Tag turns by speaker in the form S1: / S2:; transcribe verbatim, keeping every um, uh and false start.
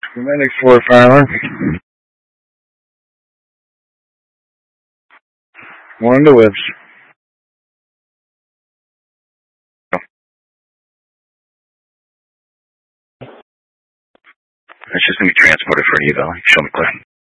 S1: Medic four, Fireman. One to whips. It's just going to be transported for an eval. Show me clear.